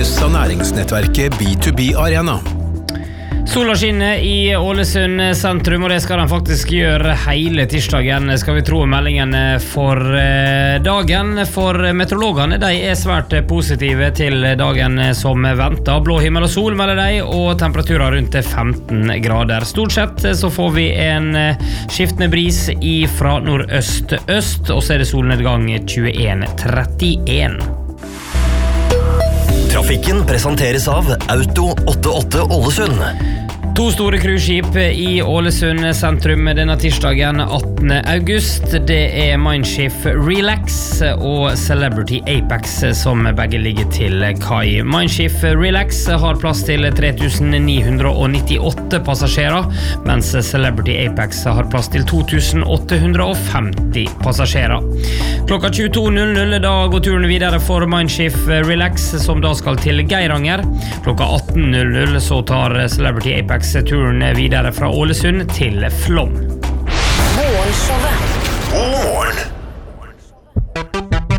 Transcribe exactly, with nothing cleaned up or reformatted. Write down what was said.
av næringsnettverket B to B Arena. Sola skinner i Ålesund sentrum, og det skal den faktisk gjøre hele tirsdagen, skal vi tro meldingen for dagen. For meteorologene, de er svært positive til dagen som venter. Blå himmel og sol melder de, og temperaturer rundt femten grader. Stort sett så får vi en skiftende bris fra nordøst-øst, og så er det solnedgang tjueen trettien. Trafikken presenteres av Auto åttiåtte Ålesund. To store cruiseskip i Ålesund sentrum denne tirsdagen attende august. Det er Mindshift Relax og Celebrity Apex som begge ligger til kai. Mindshift Relax har plass til tre tusen ni hundre nittiåtte passasjerer, mens Celebrity Apex har plass til to tusen åtte hundre femti passasjerer. Klokka tjueto null null da går turen videre for Mindshift Relax, som da skal til Geiranger. Klokka atten null null så tar Celebrity Apex turen videre fra Ålesund til Flåm. Morgenshowet